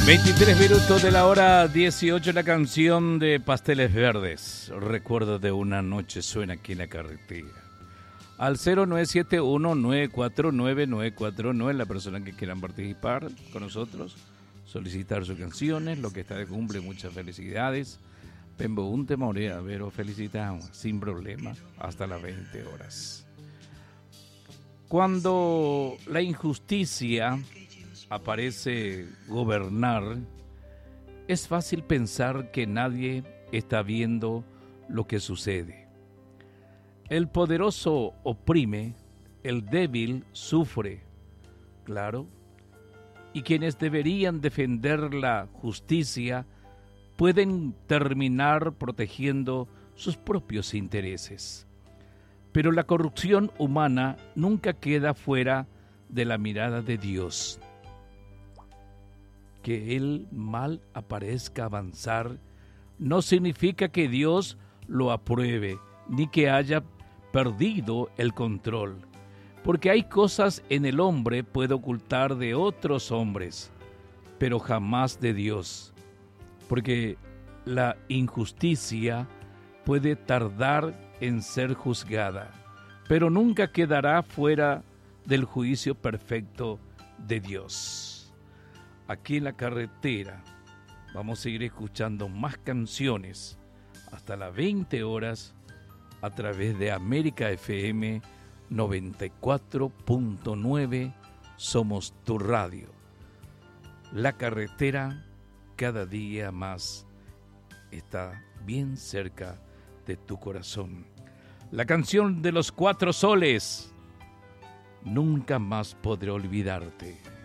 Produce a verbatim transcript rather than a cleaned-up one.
veintitrés minutos de la hora dieciocho, la canción de Pasteles Verdes. Recuerdo de una noche suena aquí en la carretera. Al cero nueve siete uno nueve cuatro nueve nueve cuatro nueve, la persona que quieran participar con nosotros, solicitar sus canciones, lo que está de cumple, muchas felicidades. Pembo un temorea, pero felicitamos, sin problema, hasta las veinte horas. Cuando la injusticia aparece gobernar, es fácil pensar que nadie está viendo lo que sucede. El poderoso oprime, el débil sufre, claro, y quienes deberían defender la justicia pueden terminar protegiendo sus propios intereses. Pero la corrupción humana nunca queda fuera de la mirada de Dios. Que el mal aparezca avanzar no significa que Dios lo apruebe, ni que haya perdido el control, porque hay cosas en el hombre puede ocultar de otros hombres, pero jamás de Dios, porque la injusticia puede tardar en ser juzgada, pero nunca quedará fuera del juicio perfecto de Dios. Aquí en la carretera vamos a seguir escuchando más canciones hasta las veinte horas a través de América F M noventa y cuatro punto nueve. Somos tu radio. La carretera cada día más está bien cerca de tu corazón. La canción de los Cuatro Soles, Nunca más podré olvidarte.